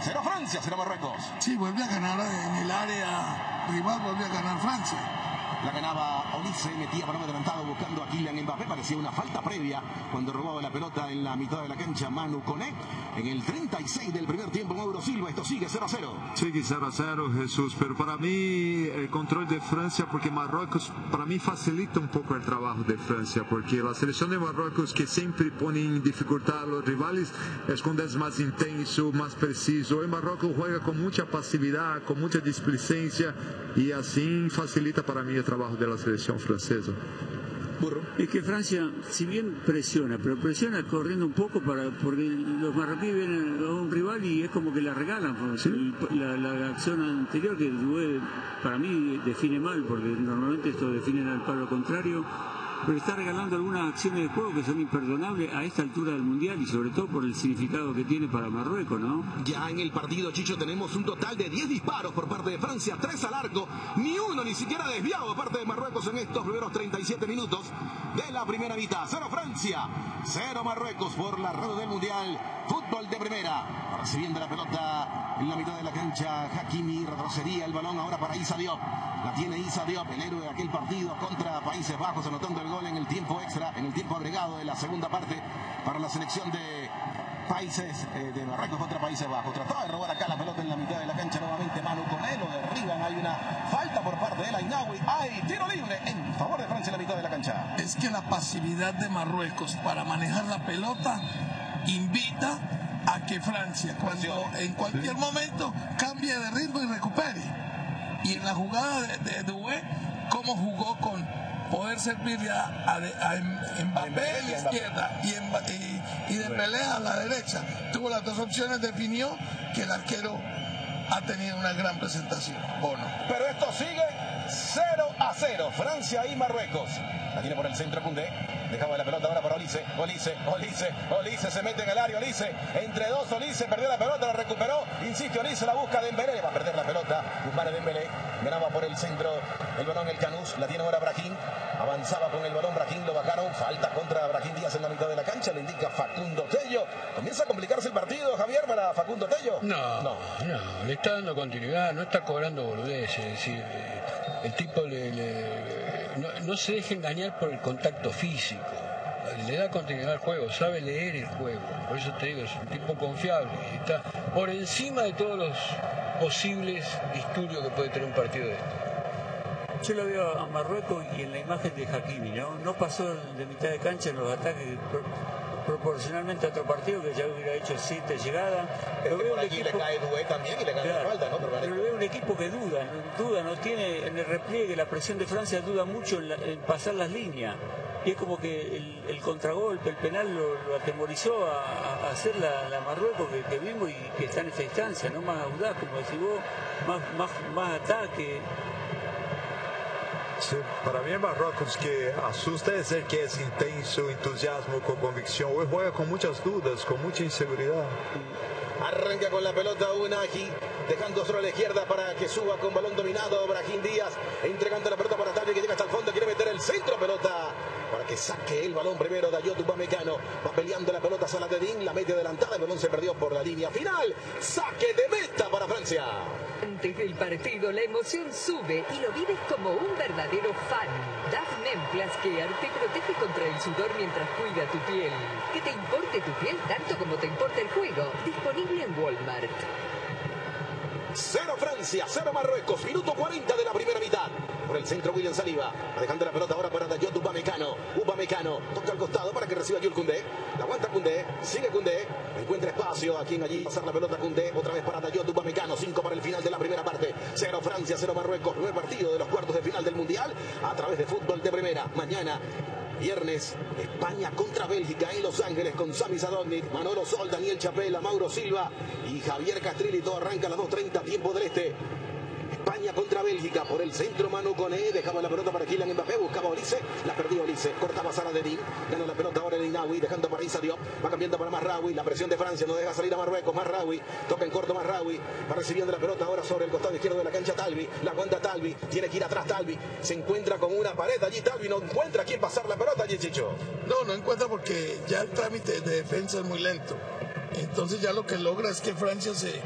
0 Francia, 0 Marruecos. Sí, vuelve a ganar en el área rival, vuelve a ganar Francia. La ganaba Olise, metía balón adelantado buscando a Kylian Mbappé. Parecía una falta previa cuando robaba la pelota en la mitad de la cancha Manu Koné. En el 36 del primer tiempo, Mauro Silva. Esto sigue 0-0. Sigue 0-0, Jesús. Pero para mí, el control de Francia, porque Marruecos, para mí, facilita un poco el trabajo de Francia. Porque la selección de Marruecos, que siempre pone en dificultad a los rivales, es cuando es más intenso, más preciso. El Marruecos juega con mucha pasividad, con mucha displicencia. Y así facilita para mí el trabajo de la selección francesa. Burro. Es que Francia, si bien presiona, pero presiona corriendo un poco porque los marroquíes vienen a un rival y es como que la regalan. ¿Sí? La acción anterior que Doué, para mí define mal, porque normalmente esto definen al palo contrario, pero está regalando algunas acciones de juego que son imperdonables a esta altura del Mundial y sobre todo por el significado que tiene para Marruecos, ¿no? Ya en el partido, Chicho, tenemos un total de 10 disparos por parte de Francia, 3 al arco, ni uno ni siquiera desviado por parte de Marruecos en estos primeros 37 minutos de la primera mitad. 0 Francia, 0 Marruecos por la red del Mundial. Fútbol de primera, recibiendo la pelota en la mitad de la cancha Hakimi, retrocedía el balón ahora para Issa Diop. La tiene Issa Diop, el héroe de aquel partido contra Países Bajos, anotando el gol en el tiempo extra, en el tiempo agregado de la segunda parte para la selección de de Marruecos contra Países Bajos. Trataba de robar acá la pelota en la mitad de la cancha nuevamente Manu Koné, lo derriban, hay una falta por parte de El Ainaoui, hay tiro libre en favor de Francia en la mitad de la cancha. Es que la pasividad de Marruecos para manejar la pelota invita a que Francia, cuando en cualquier momento cambie de ritmo y recupere. Y en la jugada de Doué, cómo jugó con poder servirle a Mbappé a la izquierda y Dembélé a la derecha. Tuvo las dos opciones, definió, que el arquero ha tenido una gran presentación. Bono. Pero esto sigue 0-0, Francia y Marruecos. La tiene por el centro Koundé. Dejaba la pelota ahora para Olise. Olise se mete en el área. Olise entre dos. Olise perdió la pelota, la recuperó. Insiste Olise, la busca Dembélé. Va a perder la pelota. Guzmán Dembélé. Ganaba por el centro el balón el Canús. La tiene ahora Brahim. Avanzaba con el balón Brahim. Lo bajaron. Falta contra Brahim Díaz en la mitad de la cancha. Le indica Facundo Tello. Comienza a complicarse el partido, Javier, para Facundo Tello. No. Le está dando continuidad. No está cobrando boludeces. Es decir, el tipo no se deja engañar por el contacto físico, le da continuidad al juego, sabe leer el juego, por eso te digo, es un tipo confiable, está por encima de todos los posibles disturbios que puede tener un partido de esto. Yo lo veo a Marruecos y en la imagen de Hakimi, no pasó de mitad de cancha en los ataques proporcionalmente a otro partido que ya hubiera hecho 7 llegadas. Pero veo por aquí le cae Doué también y le gana la falta, ¿no? Pero veo un equipo que duda, no tiene en el repliegue, la presión de Francia duda mucho en pasar las líneas. Y es como que el contragolpe, el penal lo atemorizó a hacer la Marruecos que vimos y que está en esta instancia, no más audaz, como decís vos, más ataque. Sí, para mí el Marruecos que asusta es el que es intenso, entusiasmo, con convicción. Hoy juega con muchas dudas, con mucha inseguridad. Arranca con la pelota Unagi, dejando solo a la izquierda para que suba con balón dominado Brahim Díaz, entregando la pelota para Talvi que llega hasta el fondo, quiere meter el centro, pelota para que saque el balón primero Dayot Upamecano, va peleando la pelota Saladin, la mete adelantada, el balón se perdió por la línea final, saque de meta para Francia. Antes del partido la emoción sube y lo vives como un verdadero fan. DAF Memplace Care te protege contra el sudor mientras cuida tu piel. Que te importe tu piel tanto como te importa el juego. Disponible en Walmart. 0 Francia, 0 Marruecos, minuto 40 de la primera mitad. Por el centro William Saliba, dejando la pelota ahora para Dayot Upamecano. Upamecano toca al costado para que reciba Jules Koundé. La aguanta Koundé, sigue Koundé, encuentra espacio a quien allí pasar la pelota Koundé, otra vez para Dayot Upamecano. 5 para el final de la primera parte. 0 Francia, 0 Marruecos. Primer partido de los cuartos de final del Mundial a través de Fútbol de Primera. Mañana, viernes, España contra Bélgica en Los Ángeles con Sami Sadovnik, Manolo Sol, Daniel Chapela, Mauro Silva y Javier Castrilli. Todo arranca a las 2:30 tiempo del este. España contra Bélgica, por el centro Manu Koné, dejaba la pelota para Kylian Mbappé, buscaba Olise, la perdió Olise, cortaba Sara Dedín, gana la pelota ahora El Ainaoui, dejando para Issa Diop, va cambiando para Mazraoui, la presión de Francia no deja salir a Marruecos, Mazraoui, toca en corto Mazraoui, va recibiendo la pelota ahora sobre el costado izquierdo de la cancha Talvi, la aguanta Talvi, tiene que ir atrás Talvi, se encuentra con una pared allí Talvi, no encuentra a quién pasar la pelota allí, Chicho. No encuentra porque ya el trámite de defensa es muy lento. Entonces ya lo que logra es que Francia se